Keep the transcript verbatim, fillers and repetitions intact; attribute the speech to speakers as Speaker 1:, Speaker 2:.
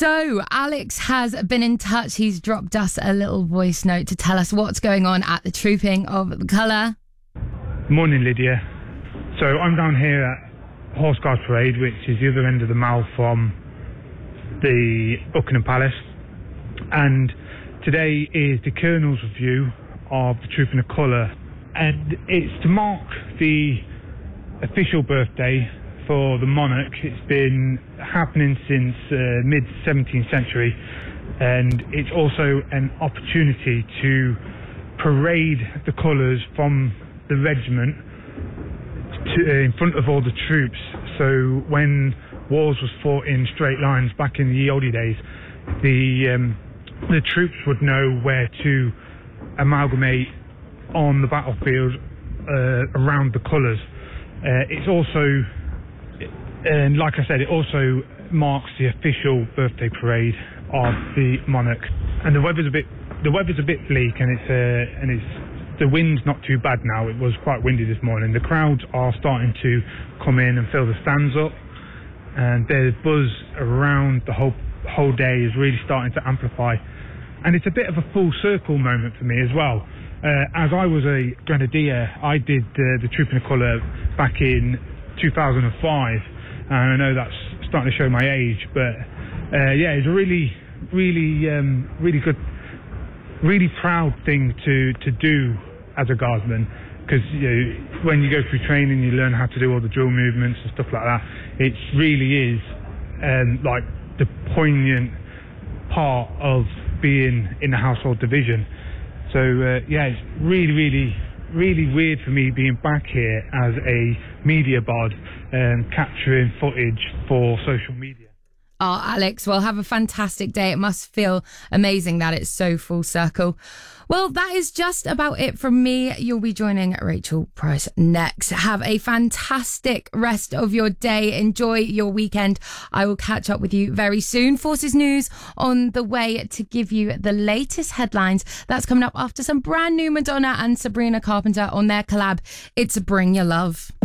Speaker 1: So Alex has been in touch. He's dropped us a little voice note to tell us what's going on at the Trooping of the Colour.
Speaker 2: Morning, Lydia. So I'm down here at Horse Guard Parade, which is the other end of the mall from the Buckingham Palace. And today is the Colonel's review of the Trooping of Colour. And it's to mark the official birthday for the monarch. It's been happening since uh, mid seventeenth century, and it's also an opportunity to parade the colours from the regiment to, uh, in front of all the troops. So when wars was fought in straight lines back in the oldie days, the um, the troops would know where to amalgamate on the battlefield uh, around the colours. Uh, it's also And like I said, it also marks the official birthday parade of the monarch. And the weather's a bit, the weather's a bit bleak, and it's uh, and it's the wind's not too bad now. It was quite windy this morning. The crowds are starting to come in and fill the stands up, and the buzz around the whole whole day is really starting to amplify. And it's a bit of a full circle moment for me as well. Uh, as I was a grenadier, I did uh, the Trooping of Colour back in two thousand five. And I know that's starting to show my age, but uh, yeah, it's a really, really, um, really good, really proud thing to, to do as a guardsman, because you know, when you go through training, you learn how to do all the drill movements and stuff like that. It really is um, like the poignant part of being in the household division. So uh, yeah, it's really, really, really weird for me being back here as a media bod and capturing footage for social media.
Speaker 1: Oh, Alex, well, have a fantastic day. It must feel amazing that it's so full circle. Well, that is just about it from me. You'll be joining Rachel Price next. Have a fantastic rest of your day. Enjoy your weekend. I will catch up with you very soon. Forces News on the way to give you the latest headlines. That's coming up after some brand new Madonna and Sabrina Carpenter on their collab. It's Bring Your Love.